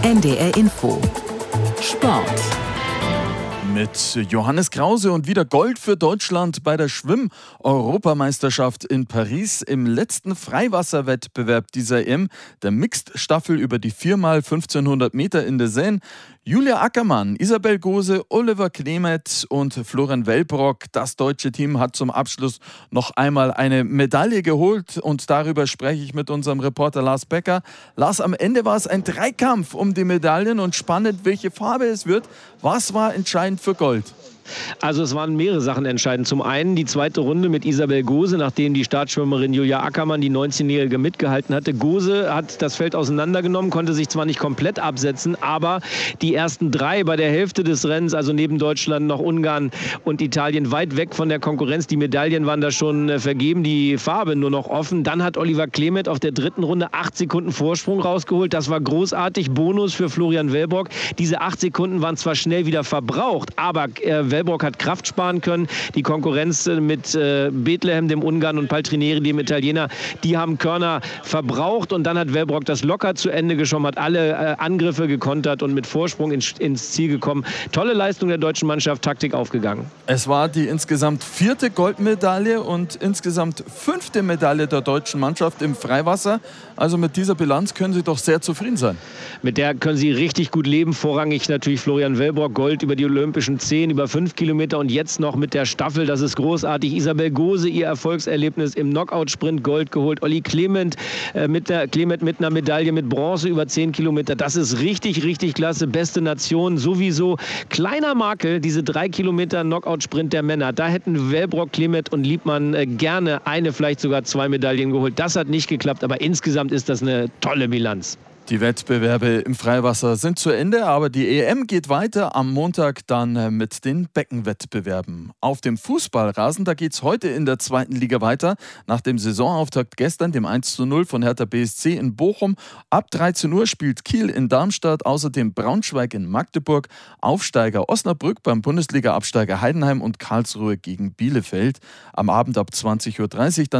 NDR Info Sport mit Johannes Krause und wieder Gold für Deutschland bei der Schwimm-Europameisterschaft in Paris im letzten Freiwasserwettbewerb dieser EM, der Mixed-Staffel über die 4x1500 Meter in der Seine. Julia Ackermann, Isabel Gose, Oliver Klemet und Florian Wellbrock, das deutsche Team, hat zum Abschluss noch einmal eine Medaille geholt und darüber spreche ich mit unserem Reporter Lars Becker. Lars, am Ende war es ein Dreikampf um die Medaillen und spannend, welche Farbe es wird. Was war entscheidend für Gold? Also es waren mehrere Sachen entscheidend. Zum einen die zweite Runde mit Isabel Gose, nachdem die Startschwimmerin Julia Ackermann, die 19-Jährige, mitgehalten hatte. Gose hat das Feld auseinandergenommen, konnte sich zwar nicht komplett absetzen, aber die ersten drei bei der Hälfte des Rennens, also neben Deutschland noch Ungarn und Italien, weit weg von der Konkurrenz. Die Medaillen waren da schon vergeben, die Farbe nur noch offen. Dann hat Oliver Klemet auf der dritten Runde 8 Sekunden Vorsprung rausgeholt. Das war großartig. Bonus für Florian Wellbrock. Diese 8 Sekunden waren zwar schnell wieder verbraucht, aber Wellbrock hat Kraft sparen können. Die Konkurrenz mit Bethlehem, dem Ungarn, und Paltrinieri, dem Italiener, die haben Körner verbraucht und dann hat Wellbrock das locker zu Ende geschoben, hat alle Angriffe gekontert und mit Vorsprung ins Ziel gekommen. Tolle Leistung der deutschen Mannschaft, Taktik aufgegangen. Es war die insgesamt 4. Goldmedaille und insgesamt 5. Medaille der deutschen Mannschaft im Freiwasser. Also mit dieser Bilanz können Sie doch sehr zufrieden sein. Mit der können Sie richtig gut leben. Vorrangig natürlich Florian Wellbrock, Gold über die Olympischen 10, über 5 Kilometer und jetzt noch mit der Staffel. Das ist großartig. Isabel Gose, ihr Erfolgserlebnis im Knockout-Sprint, Gold geholt. Olli Klemet mit einer Medaille mit Bronze über 10 Kilometer. Das ist richtig, richtig klasse. Beste Nation sowieso. Kleiner Makel, diese 3 Kilometer Knockout-Sprint der Männer. Da hätten Wellbrock, Klemet und Liebmann gerne eine, vielleicht sogar 2 Medaillen geholt. Das hat nicht geklappt, aber insgesamt ist das eine tolle Bilanz. Die Wettbewerbe im Freiwasser sind zu Ende, aber die EM geht weiter am Montag dann mit den Beckenwettbewerben. Auf dem Fußballrasen, da geht es heute in der 2. Liga weiter. Nach dem Saisonauftakt gestern, dem 1:0 von Hertha BSC in Bochum. Ab 13 Uhr spielt Kiel in Darmstadt, außerdem Braunschweig in Magdeburg, Aufsteiger Osnabrück beim Bundesliga-Absteiger Heidenheim und Karlsruhe gegen Bielefeld. Am Abend ab 20:30 Uhr dann